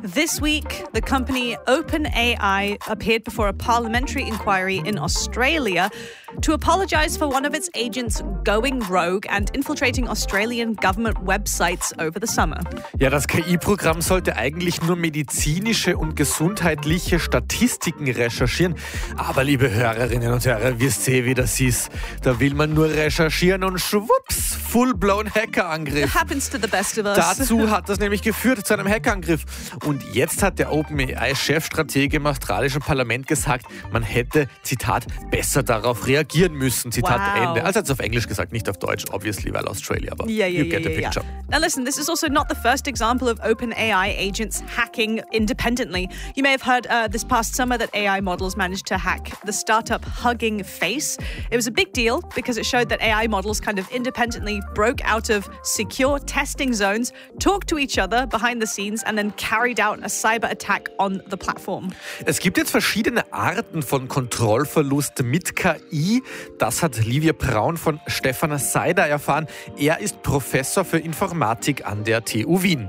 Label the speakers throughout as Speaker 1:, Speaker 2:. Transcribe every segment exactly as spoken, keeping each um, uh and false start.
Speaker 1: This week, the company OpenAI appeared before a parliamentary inquiry in Australia to apologize for one of its agents going rogue and infiltrating Australian government websites over the summer.
Speaker 2: Ja, das K I-Programm sollte eigentlich nur medizinische und gesundheitliche Statistiken recherchieren. Aber liebe Hörerinnen und Hörer, wisst ihr, wie das ist? Da will man nur recherchieren und schwupps, full-blown Hackerangriff.
Speaker 1: It happens to the best of us.
Speaker 2: Dazu hat das nämlich geführt, zu einem Hackerangriff. Und jetzt hat der OpenAI-Chefstratege im australischen Parlament gesagt, man hätte, Zitat, besser darauf reagieren müssen, Zitat
Speaker 1: Wow.
Speaker 2: Ende. Also hat es auf Englisch gesagt, nicht auf Deutsch, obviously, weil Australia, aber
Speaker 1: Yeah, yeah,
Speaker 2: you get
Speaker 1: yeah,
Speaker 2: the
Speaker 1: yeah,
Speaker 2: picture.
Speaker 1: yeah. Now listen, this is also not the first example of OpenAI agents hacking independently. You may have heard uh, this past summer that A I models managed to hack the startup Hugging Face. It was a big deal because it showed that A I models kind of independently broke out of secure testing zones, talked to each other behind the scenes and then carried out a cyber attack on the platform.
Speaker 2: Es gibt jetzt verschiedene Arten von Kontrollverlust mit K I. Das hat Livia Braun von Stefan Seider erfahren. Er ist Professor für Informatik an der T U Wien.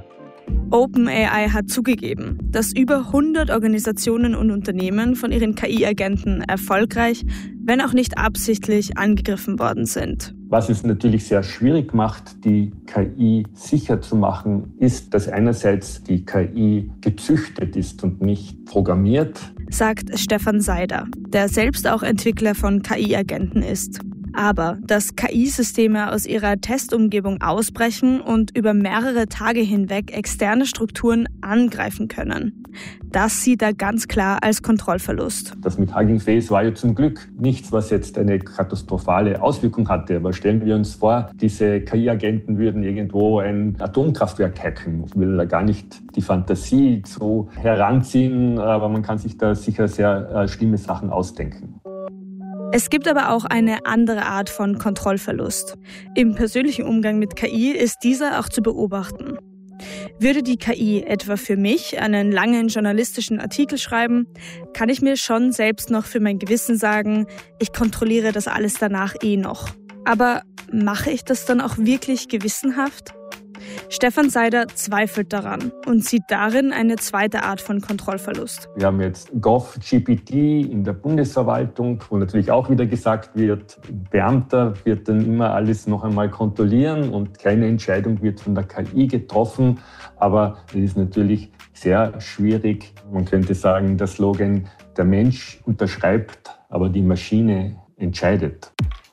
Speaker 3: OpenAI hat zugegeben, dass über hundert Organisationen und Unternehmen von ihren K I-Agenten erfolgreich, wenn auch nicht absichtlich, angegriffen worden sind.
Speaker 4: Was es natürlich sehr schwierig macht, die K I sicher zu machen, ist, dass einerseits die K I gezüchtet ist und nicht programmiert,
Speaker 3: sagt Stefan Seider, der selbst auch Entwickler von K I-Agenten ist. Aber dass K I-Systeme aus ihrer Testumgebung ausbrechen und über mehrere Tage hinweg externe Strukturen angreifen können, das sieht er ganz klar als Kontrollverlust.
Speaker 4: Das mit Hugging Face war ja zum Glück nichts, was jetzt eine katastrophale Auswirkung hatte. Aber stellen wir uns vor, diese K I-Agenten würden irgendwo ein Atomkraftwerk hacken. Ich will da gar nicht die Fantasie so heranziehen, aber man kann sich da sicher sehr äh, schlimme Sachen ausdenken.
Speaker 3: Es gibt aber auch eine andere Art von Kontrollverlust. Im persönlichen Umgang mit K I ist dieser auch zu beobachten. Würde die K I etwa für mich einen langen journalistischen Artikel schreiben, kann ich mir schon selbst noch für mein Gewissen sagen, ich kontrolliere das alles danach eh noch. Aber mache ich das dann auch wirklich gewissenhaft? Stefan Seider zweifelt daran und sieht darin eine zweite Art von Kontrollverlust.
Speaker 4: Wir haben jetzt Gov-G P T in der Bundesverwaltung, wo natürlich auch wieder gesagt wird, ein Beamter wird dann immer alles noch einmal kontrollieren und keine Entscheidung wird von der K I getroffen. Aber es ist natürlich sehr schwierig. Man könnte sagen, der Slogan, der Mensch unterschreibt, aber die Maschine entscheidet.